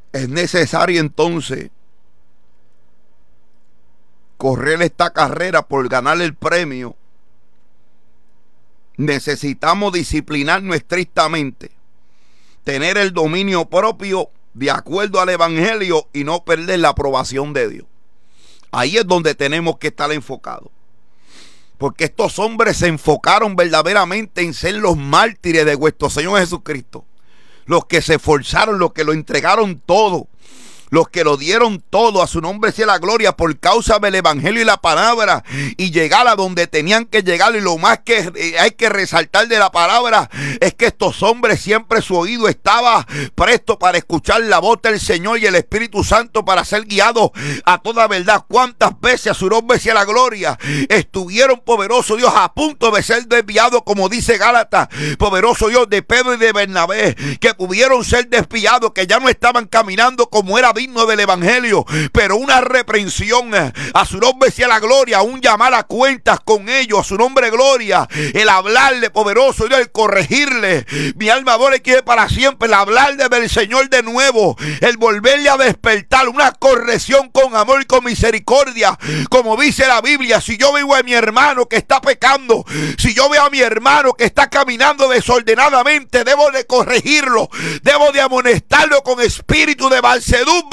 Es necesario entonces correr esta carrera por ganar el premio. Necesitamos disciplinarnos estrictamente, tener el dominio propio de acuerdo al evangelio y no perder la aprobación de Dios. Ahí es donde tenemos que estar enfocados, porque estos hombres se enfocaron verdaderamente en ser los mártires de nuestro Señor Jesucristo, los que se esforzaron, los que lo entregaron todo, los que lo dieron todo. A su nombre sea la gloria, por causa del evangelio y la palabra, y llegar a donde tenían que llegar. Y lo más que hay que resaltar de la palabra es que estos hombres siempre su oído estaba presto para escuchar la voz del Señor y el Espíritu Santo para ser guiados a toda verdad. Cuántas veces, a su nombre sea la gloria, estuvieron, poderoso Dios, a punto de ser desviados, como dice Gálatas, poderoso Dios, de Pedro y de Bernabé, que pudieron ser desviados, que ya no estaban caminando como era digno del evangelio, pero una reprensión, a su nombre sea la gloria, un llamar a cuentas con ellos, a su nombre gloria, el hablarle, poderoso Dios, el corregirle. Mi alma adora y quiere para siempre, el hablarle del Señor de nuevo, el volverle a despertar, una corrección con amor y con misericordia, como dice la Biblia. Si yo veo a mi hermano que está pecando, si yo veo a mi hermano que está caminando desordenadamente, debo de corregirlo, debo de amonestarlo con espíritu de mansedumbre.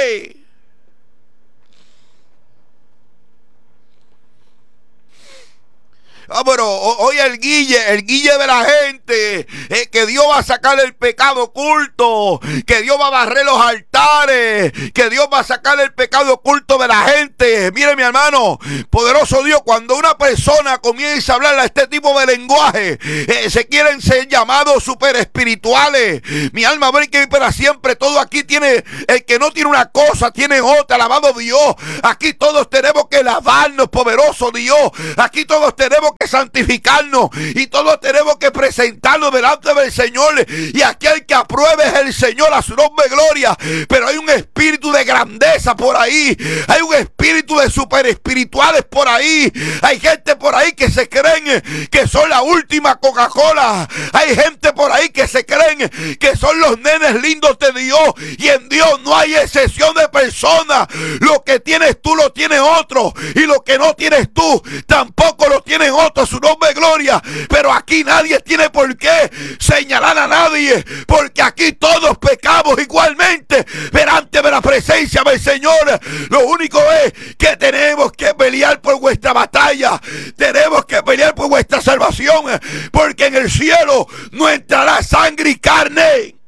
Pero hoy el guille de la gente, que Dios va a sacar el pecado oculto, que Dios va a barrer los altares, que Dios va a sacar el pecado oculto de la gente. Mire, mi hermano, poderoso Dios, cuando una persona comienza a hablar a este tipo de lenguaje, se quieren ser llamados super espirituales. Mi alma va a ir para siempre. Todo aquí tiene, el que no tiene una cosa tiene otra, alabado Dios. Aquí todos tenemos que lavarnos, poderoso Dios. Aquí todos tenemos que santificarnos y todos tenemos que presentarnos delante del Señor, y aquel que apruebe es el Señor, a su nombre gloria. Pero hay un espíritu de grandeza por ahí, hay un espíritu de super espirituales por ahí, hay gente por ahí que se creen que son la última Coca-Cola, hay gente por ahí que se creen que son los nenes lindos de Dios, y en Dios no hay excepción de personas. Lo que tienes tú lo tiene otro, y lo que no tienes tú tampoco lo tienen otros, a su nombre gloria. Pero aquí nadie tiene por qué señalar a nadie, porque aquí todos pecamos igualmente delante de la presencia del Señor. Lo único es que tenemos que pelear por vuestra batalla, tenemos que pelear por vuestra salvación, porque en el cielo no entrará sangre y carne.